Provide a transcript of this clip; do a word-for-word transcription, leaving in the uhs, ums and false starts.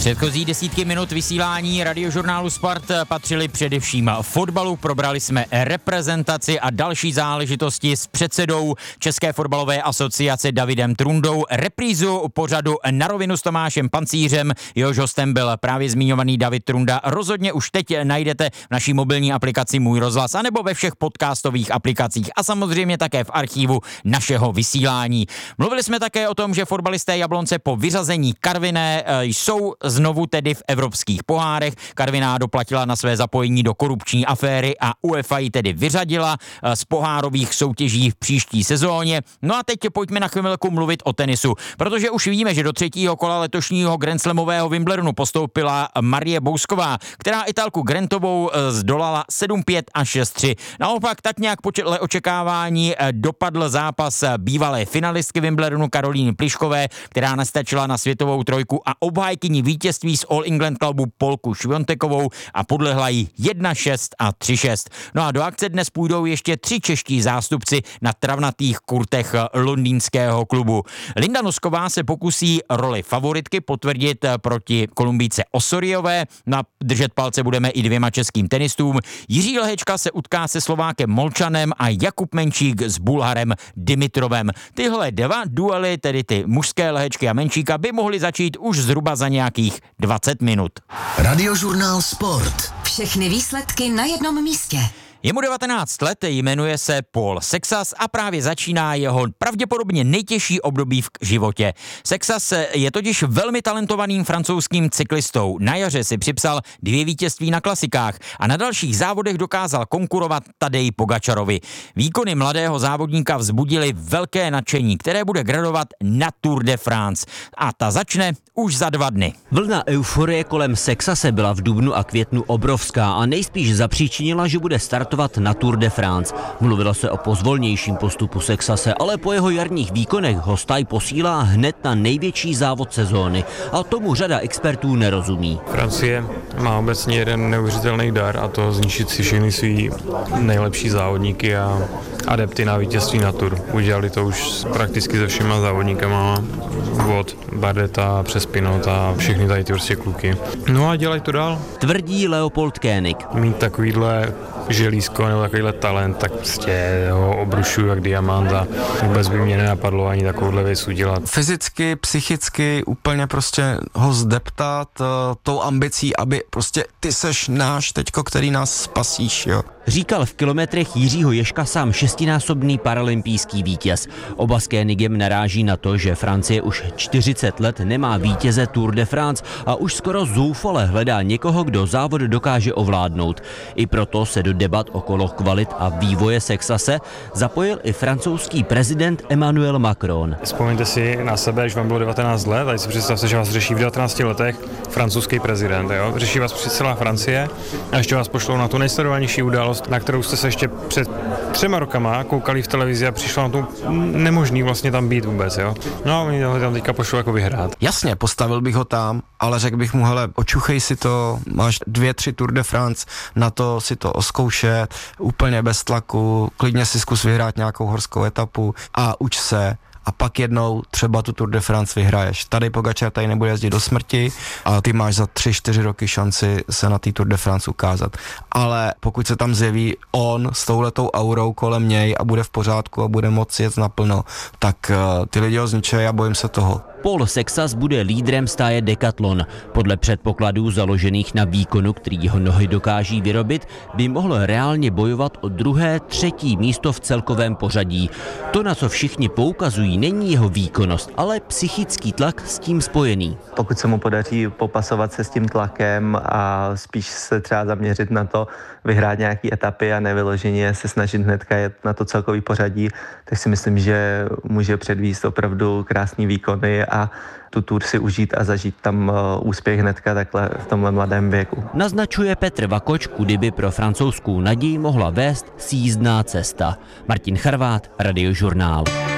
Předchozí desítky minut vysílání radiožurnálu Sport patřily především fotbalu. Probrali jsme reprezentaci a další záležitosti s předsedou České fotbalové asociace Davidem Trundou. Reprízu pořadu Na rovinu s Tomášem Pancířem, jehož hostem byl právě zmiňovaný David Trunda. Rozhodně už teď najdete v naší mobilní aplikaci Můj rozhlas anebo ve všech podcastových aplikacích a samozřejmě také v archívu našeho vysílání. Mluvili jsme také o tom, že fotbalisté Jablonce po vyřazení Karviné jsou znovu tedy v evropských pohárech. Karviná doplatila na své zapojení do korupční aféry a UEFA ji tedy vyřadila z pohárových soutěží v příští sezóně. No a teď pojďme na chvilku mluvit o tenisu, protože už víme, že do třetího kola letošního Grand Slamového Wimbledonu postoupila Marie Bousková, která Italku Grantovou zdolala sedm pět a šest tři. Naopak tak nějak podle očekávání dopadl zápas bývalé finalistky Wimbledonu Karolíny Pliškové, která nestačila na světovou trojku a obhájkyni vítězství z All England Clubu Polku Šviontekovou a podlehla jí jedna šest a tři šest. No a do akce dnes půjdou ještě tři čeští zástupci na travnatých kurtech londýnského klubu. Linda Nosková se pokusí roli favoritky potvrdit proti Kolumbijce Osoriové. Na držet palce budeme i dvěma českým tenistům. Jiří Lehečka se utká se Slovákem Molčanem a Jakub Menčík s Bulharem Dimitrovem. Tyhle dva duely, tedy ty mužské Lehečky a Menčíka, by mohly začít už zhruba za nějakých dvacet minut. Radiožurnál Sport. Všechny výsledky na jednom místě. Je mu devatenáct let, jmenuje se Paul Sexas a právě začíná jeho pravděpodobně nejtěžší období v životě. Sexas je totiž velmi talentovaným francouzským cyklistou. Na jaře si připsal dvě vítězství na klasikách a na dalších závodech dokázal konkurovat Tadeji Pogačarovi. Výkony mladého závodníka vzbudily velké nadšení, které bude gradovat na Tour de France. A ta začne už za dva dny. Vlna euforie kolem Sexase byla v dubnu a květnu obrovská a nejspíš zapříčinila, že bude startovat na Tour de France. Mluvilo se o pozvolnějším postupu Sexase, ale po jeho jarních výkonech ho Staj posílá hned na největší závod sezóny a tomu řada expertů nerozumí. Francie má obecně jeden neuvěřitelný dar a to zničit si všechny svý nejlepší závodníky a adepty na vítězství na Tour. Udělali to už prakticky se všema závodníkama od Bardeta přes Pinot a všechny tady ty prostě kluky. No a dělají to dál. Tvrdí Leopold Koenig. Mít takovýhle želízko nebo takovýhle talent, tak prostě ho obrušuju jak diamant a vůbec by mě nenapadlo ani takovouhle věc udělat. Fyzicky, psychicky úplně prostě ho zdeptat uh, tou ambicí, aby prostě ty seš náš teďko, který nás spasíš, jo. Říkal v kilometrech Jiřího Ježka sám šestinásobný paralympijský vítěz. Oba s Koenigem naráží na to, že Francie už čtyřicet let nemá vítěze Tour de France a už skoro zoufale hledá někoho, kdo závod dokáže ovládnout. I proto se do debat okolo kvalit a vývoje Sexase zapojil i francouzský prezident Emmanuel Macron. Vzpomeňte si na sebe, když vám bylo devatenáct let, a si představte, že vás řeší v devatenácti letech francouzský prezident. Jo? Řeší vás přes celá Francie a ještě vás pošlou na tu nejsledovanější událost, na kterou jste se ještě před třema rokama koukali v televizi a přišlo na to nemožný vlastně tam být vůbec. Jo? No a oni tam teďka pošlou jako vyhrát. Jasně, postavil bych ho tam, ale řekl bych mu, hele, očuchej si to, máš dvě, tři Tour de France, na to si to oskoušet, úplně bez tlaku, klidně si zkus vyhrát nějakou horskou etapu a uč se. A pak jednou třeba tu Tour de France vyhraješ. Tady Pogačar tady nebude jezdit do smrti a ty máš za tři, čtyři roky šanci se na té Tour de France ukázat. Ale pokud se tam zjeví on s touhletou aurou kolem něj a bude v pořádku a bude moci jet naplno, tak uh, ty lidi ho zničejí a bojím se toho. Paul Sexas bude lídrem stáje Decathlon. Podle předpokladů založených na výkonu, který jeho nohy dokáží vyrobit, by mohl reálně bojovat o druhé, třetí místo v celkovém pořadí. To, na co všichni poukazují, není jeho výkonnost, ale psychický tlak s tím spojený. Pokud se mu podaří popasovat se s tím tlakem a spíš se třeba zaměřit na to, vyhrát nějaký etapy a nevyloženě se snažit hnedka jet na to celkový pořadí, tak si myslím, že může předvést opravdu krásný výkony a tu Tour si užít a zažít tam úspěch hnedka takhle v tomhle mladém věku. Naznačuje Petr Vakoč, kudy by pro francouzskou naději mohla vést sjízdná cesta. Martin Charvát, Radiožurnál.